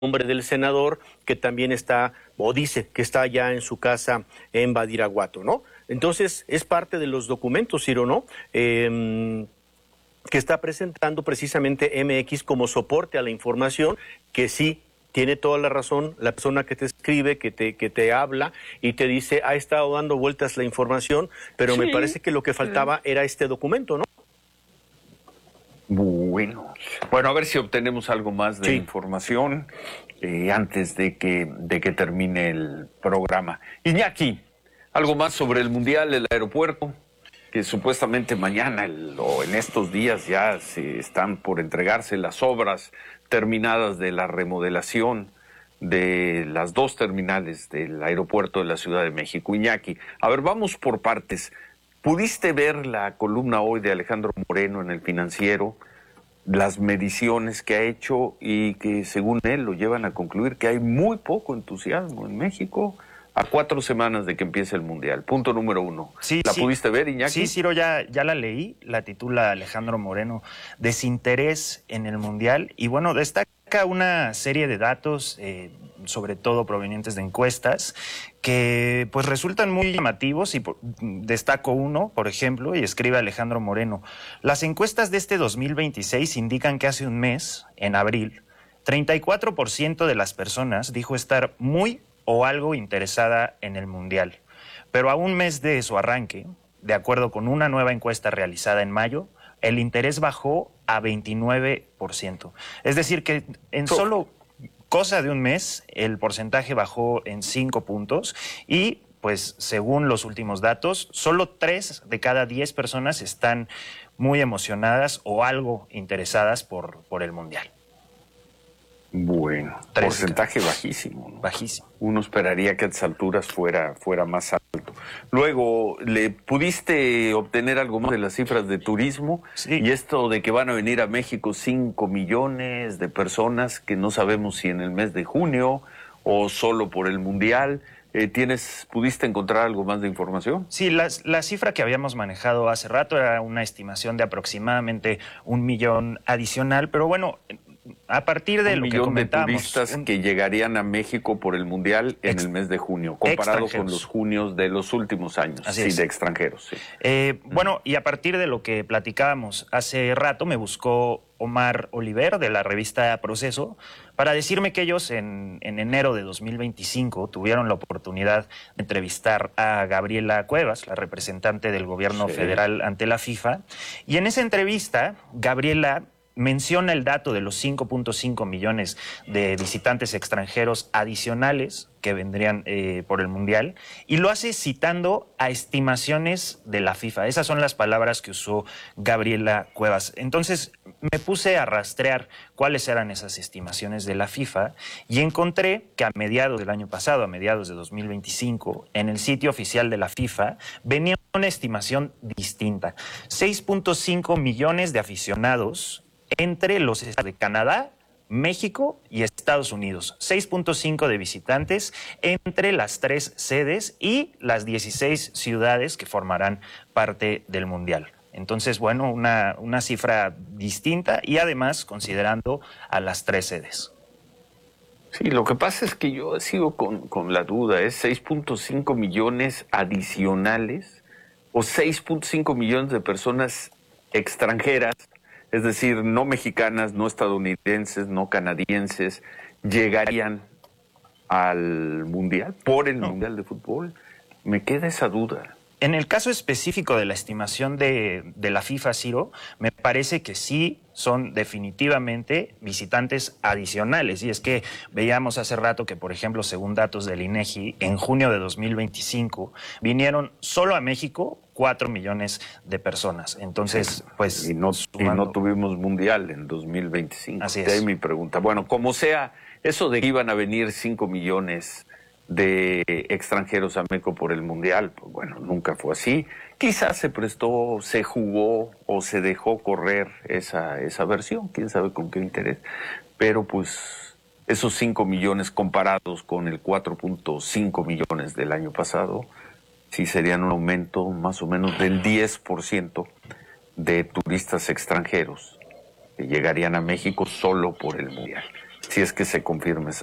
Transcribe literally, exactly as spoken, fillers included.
nombre del senador que también está, o dice que está ya en su casa en Badiraguato, ¿no? Entonces, es parte de los documentos, Ciro, ¿no? Eh, que está presentando precisamente M X como soporte a la información, que sí tiene toda la razón la persona que te escribe, que te, que te habla y te dice, ha estado dando vueltas la información, pero sí, me parece que lo que faltaba sí. era este documento, ¿no? Bueno, bueno, a ver si obtenemos algo más de sí. información eh, antes de que, de que termine el programa. Iñaki, algo más sobre el Mundial, el aeropuerto, que supuestamente mañana el, o en estos días ya se están por entregarse las obras terminadas de la remodelación de las dos terminales del aeropuerto de la Ciudad de México. Iñaki, a ver, vamos por partes. ¿Pudiste ver la columna hoy de Alejandro Moreno en El Financiero? Las mediciones que ha hecho y que según él lo llevan a concluir que hay muy poco entusiasmo en México a cuatro semanas de que empiece el Mundial. Punto número uno. Sí, ¿La sí. pudiste ver, Iñaki? Sí, Ciro, ya, ya la leí. La titula Alejandro Moreno, Desinterés en el Mundial. Y bueno, destaca una serie de datos, eh, sobre todo provenientes de encuestas, que pues resultan muy llamativos, y por, destaco uno, por ejemplo, y escribe Alejandro Moreno. Las encuestas de este dos mil veintiséis indican que hace un mes, en abril, treinta y cuatro por ciento de las personas dijo estar muy o algo interesada en el Mundial. Pero a un mes de su arranque, de acuerdo con una nueva encuesta realizada en mayo, el interés bajó a veintinueve por ciento. Es decir, que en solo cosa de un mes, el porcentaje bajó en cinco puntos y, pues, según los últimos datos, solo tres de cada diez personas están muy emocionadas o algo interesadas por, por el Mundial. Bueno, tres porcentaje bajísimo, ¿no? Bajísimo. Uno esperaría que a estas alturas fuera, fuera más alto. Luego, ¿le pudiste obtener algo más de las cifras de turismo? Sí. Y esto de que van a venir a México cinco millones de personas, que no sabemos si en el mes de junio o solo por el Mundial. Eh, ¿tienes, ¿Pudiste encontrar algo más de información? Sí, la, la cifra que habíamos manejado hace rato era una estimación de aproximadamente un millón adicional, pero bueno, a partir de un lo que millón comentamos, de turistas un... que llegarían a México por el Mundial en Ex... el mes de junio, comparado con los junios de los últimos años. Así sí, es. De extranjeros. Sí. Eh, mm. Bueno, y a partir de lo que platicábamos hace rato, me buscó Omar Oliver de la revista Proceso para decirme que ellos en, en enero de dos mil veinticinco tuvieron la oportunidad de entrevistar a Gabriela Cuevas, la representante del gobierno sí. federal ante la FIFA, y en esa entrevista, Gabriela menciona el dato de los cinco punto cinco millones de visitantes extranjeros adicionales que vendrían eh, por el Mundial, y lo hace citando a estimaciones de la FIFA. Esas son las palabras que usó Gabriela Cuevas. Entonces me puse a rastrear cuáles eran esas estimaciones de la FIFA y encontré que a mediados del año pasado, a mediados de dos mil veinticinco, en el sitio oficial de la FIFA venía una estimación distinta. seis punto cinco millones de aficionados entre los estados de Canadá, México y Estados Unidos. seis punto cinco de visitantes entre las tres sedes y las dieciséis ciudades que formarán parte del Mundial. Entonces, bueno, una, una cifra distinta y además considerando a las tres sedes. Sí, lo que pasa es que yo sigo con, con la duda, ¿es seis punto cinco millones adicionales o seis punto cinco millones de personas extranjeras? Es decir, no mexicanas, no estadounidenses, no canadienses, llegarían al Mundial, por el no. Mundial de Fútbol. Me queda esa duda. En el caso específico de la estimación de, de la FIFA, Ciro, me parece que sí son definitivamente visitantes adicionales. Y es que veíamos hace rato que, por ejemplo, según datos del INEGI, en junio de dos mil veinticinco vinieron solo a México cuatro millones de personas. Entonces, pues... Y no, sumando... y no tuvimos Mundial en dos mil veinticinco. Así es. De ahí mi pregunta. Bueno, como sea, eso de que iban a venir cinco millones de extranjeros a México por el Mundial, pues bueno, nunca fue así. Quizás se prestó, se jugó o se dejó correr esa, esa versión, quién sabe con qué interés, pero pues esos cinco millones comparados con el cuatro punto cinco millones del año pasado, sí serían un aumento más o menos del diez por ciento de turistas extranjeros que llegarían a México solo por el Mundial. si es que se confirma esa